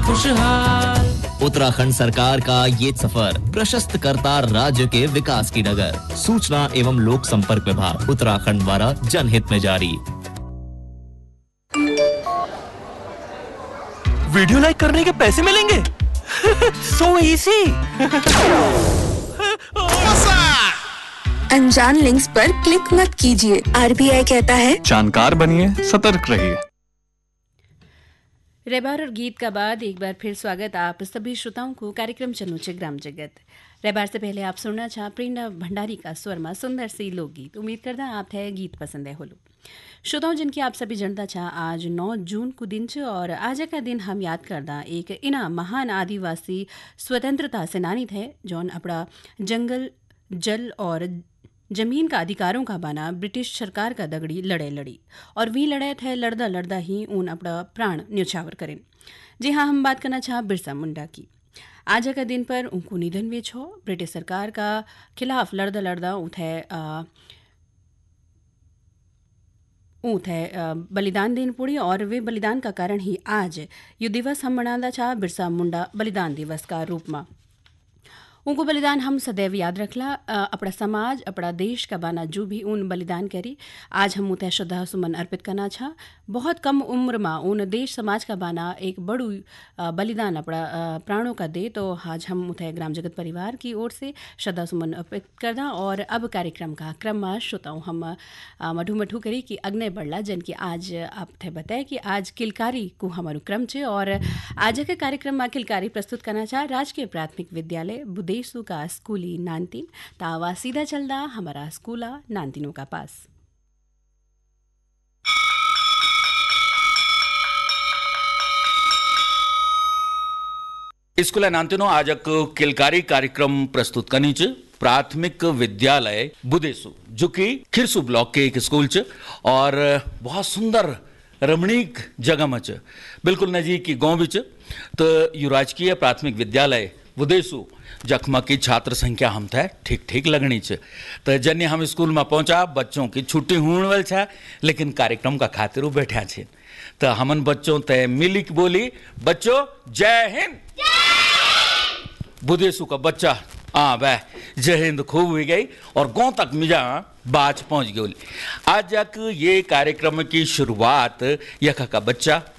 खुशहाल। उत्तराखंड सरकार का ये सफर प्रशस्त करता राज्य के विकास की डगर। सूचना एवं लोक संपर्क विभाग उत्तराखंड द्वारा जनहित में जारी। वीडियो लाइक करने के पैसे मिलेंगे? So easy. अनजान लिंक्स पर क्लिक मत कीजिए। आरबीआई कहता है जानकार बनिए, सतर्क रहिए। रेबार और गीत का बाद एक बार फिर स्वागत आप सभी श्रोताओं को कार्यक्रम चनुचे ग्राम जगत। रेबार से पहले आप सुनना चाह प्रेरणा भंडारी का स्वरमा सुंदर सी लोकगीत। उम्मीद करदा आप थे गीत पसंद है होलो। श्रोताओं जिनकी आप सभी जनता चाह आज 9 जून को दिन छ और आज का दिन हम याद करदा एक इना महान आदिवासी स्वतंत्रता सेनानी थे जौन अपना जंगल जल और जमीन का अधिकारों का बाना ब्रिटिश सरकार का दगड़ी लड़ी और वी लड़े थे लड़दा लड़दा ही उन अपना प्राण न्यौछावर करें। जी हाँ, हम बात करना चाह बिरसा मुंडा की। आज का दिन पर उनको निधन वे छो। ब्रिटिश सरकार का खिलाफ लड़दा लड़दा ऊथे बलिदान देन पड़ी और वे बलिदान का कारण ही आज ये दिवस हम मनादा चाह बिरसा मुंडा बलिदान दिवस का रूप में। उनको बलिदान हम सदैव याद रखला। अपना समाज अपना देश का बाना जो भी उन बलिदान करी आज हम उन्हें श्रद्धा सुमन अर्पित करना चाह। बहुत कम उम्र में उन देश समाज का बाना एक बड़ू बलिदान अपना प्राणों का दे तो आज हम उन्हें ग्राम जगत परिवार की ओर से श्रद्धा सुमन अर्पित करदा। और अब कार्यक्रम का क्रम में श्रोताओं हम मठू करी कि अग्नि बढ़ला जन की आज आप थे बताए कि आज किलकारी को हमारू क्रम छे और आज के कार्यक्रम में किलकारी प्रस्तुत करना चाह राजकीय प्राथमिक विद्यालय बुदेसू का स्कूली नानतीन तावा सीधा चलदा हमारा स्कूला नानतीनों का पास। स्कूल नानतीनों आज किलकारी कार्यक्रम प्रस्तुत करनी च प्राथमिक विद्यालय बुदेसू जो कि खिरसू ब्लॉक के एक स्कूल च और बहुत सुंदर रमणीक जगह में च बिल्कुल नजीक की गांव भी च। तो यू राजकीय प्राथमिक विद्यालय बुदेसू जखमा की छात्र संख्या हम थे ठीक लगनी च। तो जन्य हम स्कूल में पहुंचा बच्चों की छुट्टी होने वाली छा लेकिन कार्यक्रम का खातिर वो बैठा छे। तो हमन बच्चों ते मिली बोली बच्चों जय हिंद। बुदेसू का बच्चा वह जय हिंद खूब हुई गई और गांव तक मिजा बाज पहुंच गई। आज तक ये कार्यक्रम की शुरुआत यखा का बच्चा